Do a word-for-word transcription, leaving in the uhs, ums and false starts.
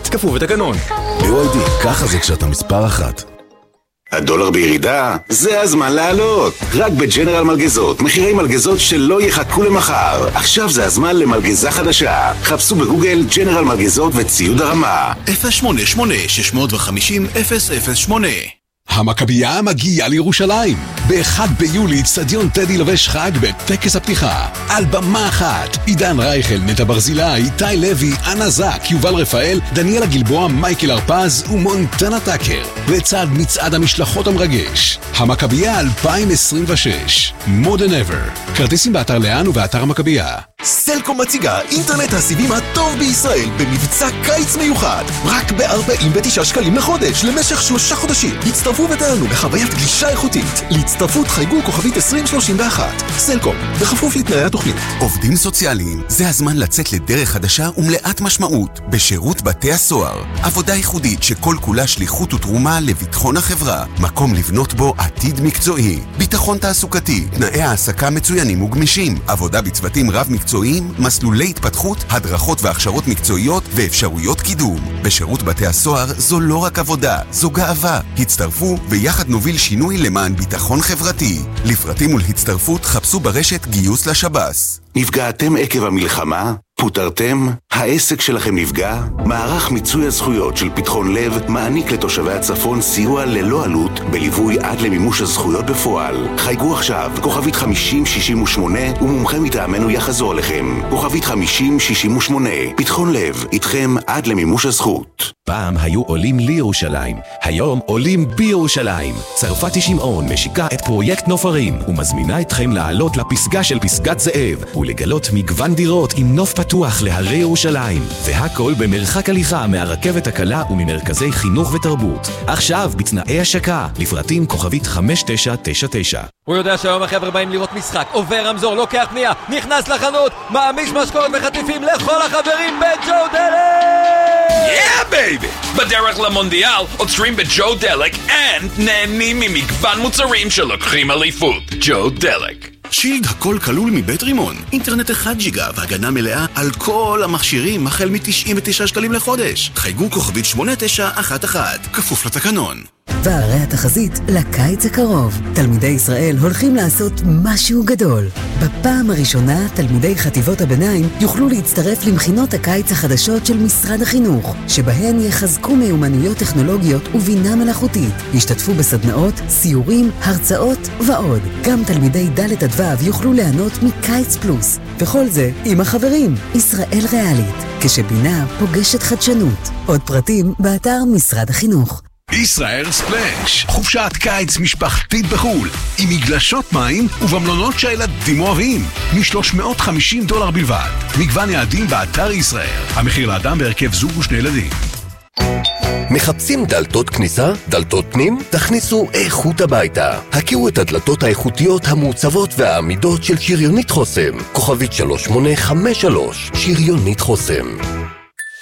כפוף ותקנון. בי וואי די, ככה זה כשאתה מספר אחת. הדולר בירידה? זה הזמן לעלות. רק בג'נרל מלגזות, מחירי מלגזות שלא יחכו למחר. עכשיו זה הזמן למלגזה חדשה. חפשו בגוגל ג'נרל מלגזות וציוד הרמה. אפס שמונה שמונה שש חמש אפס אפס אפס שמונה. המכבייה מגיעה לירושלים. ב-אחד ביולי אצטדיון טדי לובש חג בטקס הפתיחה. על במה אחת, עידן רייכל, נטע ברזילי, איתי לוי, אנה זק, יובל רפאל, דניאלה גלבוע, מייקל הרפז ומונטנה טאקר. לצד מצעד המשלחות המרגש. המכבייה אלפיים עשרים ושש. More than ever. כרטיסים באתר לאן ובאתר המכבייה. סלקום מציגה אינטרנט הסיבים הטוב בישראל במבצע קיץ מיוחד. רק ב-ארבעים ותשעה שקלים לחודש למשך שלושה חודשים. הצטרפו ותענו בחוויית גלישה איכותית. להצטרפות חייגו כוכבית עשרים שלושים ואחת. סלקום, בכפוף לתנאי התוכנית. עובדים סוציאליים, זה הזמן לצאת לדרך חדשה ומלאת משמעות בשירות בתי הסוהר. עבודה ייחודית שכל כולה שליחות ותרומה לביטחון החברה. מקום לבנות בו עתיד מקצועי. ביטחון תעסוקתי, תנאי העסקה מצוינים וגמישים. עבודה בצוותים רב מקצועיים, מסלולי התפתחות, הדרכות והכשרות מקצועיות ואפשרויות קידום. בשירות בתי הסוהר זו לא רק עבודה, זו גאווה. הצטרפו ויחד נוביל שינוי למען ביטחון חברתי. לפרטים ולהצטרפות חפשו ברשת גיוס לשב"ס. נפגעתם עקב המלחמה? פוטרתם? העסק שלכם נפגע? מערך מיצוי הזכויות של פתחון לב מעניק לתושבי הצפון סיוע ללא עלות בליווי עד למימוש הזכויות בפועל. חייגו עכשיו כוכבית חמישים שישים ושמונה ומומחה מטעמנו יחזור לכם. כוכבית חמישים שישים ושמונה. פתחון לב, איתכם עד למימוש הזכות. פעם היו עולים לירושלים, היום עולים בירושלים. צרפתי שמעון משיקה את פרויקט נופרים ומזמינה אתכם לעלות לפסגה של פסגת זאב ולגלות מגוון דירות עם נוף פתוח להרי ירושלים, והכל במרחק הליכה מהרכבת הקלה וממרכזי חינוך ותרבות. עכשיו בתנאי השקה, לפרטים כוכבית חמש תשע תשע תשע. הוא יודע שהיום החבר'ה באים לראות משחק, עובר רמזור, לוקח פנייה, נכנס לחנות, מעמיש משקורת וחטיפים לכל החברים בג'ו דלק! Yeah, baby! בדרך למונדיאל עוצרים בג'ו דלק and נהנים ממגוון מוצרים שלוקחים אליפות. ג'ו דלק. שילד הכל כלול מבית רימון. אינטרנט אחד ג'יגה והגנה מלאה על כל המכשירים החל מ-תשעים ותשעה שקלים לחודש. חייגו כוכבית שמונה תשע אחת אחת. כפוף לתקנון. והרי התחזית לקיץ הקרוב. תלמידי ישראל הולכים לעשות משהו גדול. בפעם הראשונה תלמידי חטיבות הביניים יוכלו להצטרף למכינות הקיץ החדשות של משרד החינוך, שבהן יחזקו מיומנויות טכנולוגיות ובינה מלאכותית. ישתתפו בסדנאות, סיורים, הרצאות ועוד. גם תלמידי ד' עד ו' יוכלו ליהנות מקיץ פלוס. וכל זה עם החברים. ישראל ריאלית, כשבינה פוגשת חדשנות. עוד פרטים באתר משרד החינוך. ישראל ספלאש, חופשת קיץ משפחתית בחול, עם מגלשות מים ובמלונות שהילדים אוהבים, מ-שלוש מאות וחמישים דולר בלבד. מגוון יעדים באתר ישראל. המחיר לאדם בהרכב זוג ושני ילדים. מחפשים דלתות כניסה? דלתות פנים? תכניסו איכות הביתה. הכירו את הדלתות האיכותיות המעוצבות והעמידות של שריונית חוסם. כוכבית שלוש שמונה חמש שלוש, שריונית חוסם.